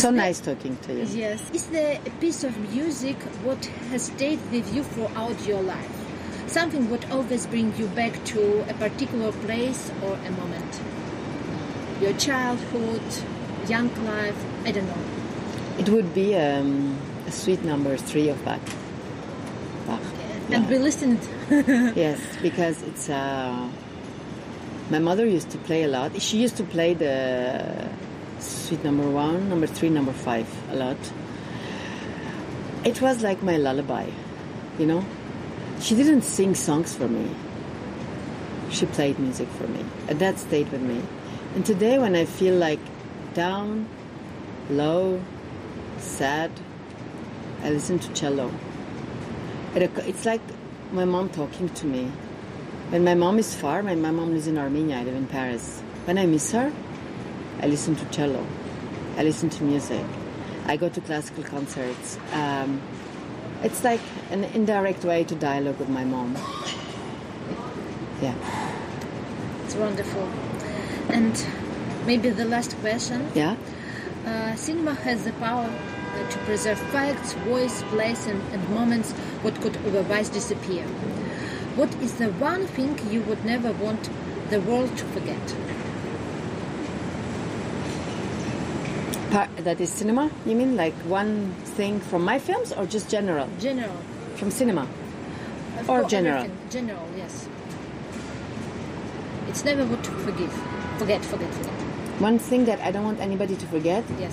So nice talking to you. Yes. Is there a piece of music what has stayed with you throughout your life? Something what always brings you back to a particular place or a moment? Your childhood, young life, I don't know. It would be a suite number 3 of Bach. And we listened. Yes, because it's... my mother used to play a lot. She used to play the suite number 1, number 3, number 5 a lot. It was like my lullaby, you know? She didn't sing songs for me. She played music for me. And that stayed with me. And today when I feel like down, low, sad, I listen to cello. It's like my mom talking to me. When my mom is far, my mom lives in Armenia, I live in Paris. When I miss her, I listen to cello. I listen to music. I go to classical concerts. It's like an indirect way to dialogue with my mom. Yeah. It's wonderful. And maybe the last question. Yeah? Cinema has the power to preserve facts, voice, place and moments what could otherwise disappear. What is the one thing you would never want the world to forget? That is cinema, you mean? Like one thing from my films or just general? General. From cinema? Or general? Everything. General, yes. It's never what to forget. One thing that I don't want anybody to forget? Yes.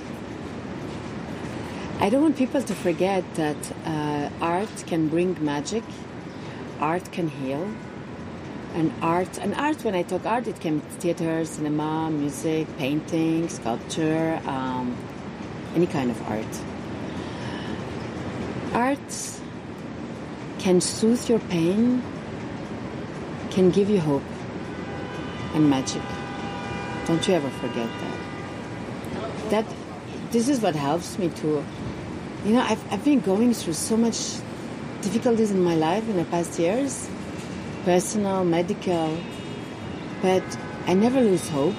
I don't want people to forget that art can bring magic, art can heal, and art, when I talk art, it can be theater, cinema, music, painting, sculpture, any kind of art. Art can soothe your pain, can give you hope and magic. Don't you ever forget that. This is what helps me to... You know, I've been going through so much difficulties in my life in the past years, personal, medical, but I never lose hope.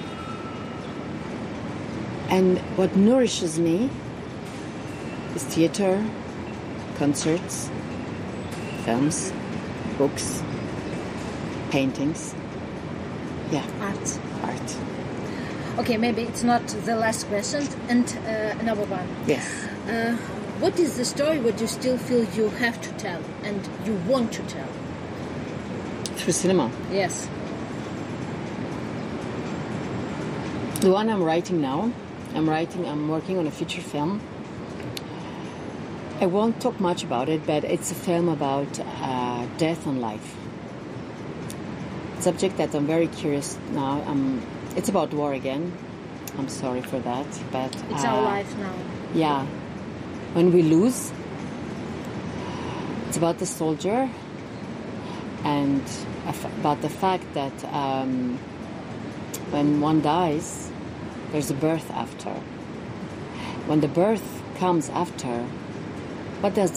And what nourishes me is theater, concerts, films, books, paintings. Yeah. Art. Okay, maybe it's not the last question. And another one. Yes. What is the story what you still feel you have to tell and you want to tell? Through cinema? Yes. The one I'm writing now, I'm working on a feature film. I won't talk much about it, but it's a film about death and life. Subject that I'm very curious now. It's about war again. I'm sorry for that, but... It's our life now. Yeah. When we lose, it's about the soldier and about the fact that when one dies, there's a birth after. When the birth comes after, what does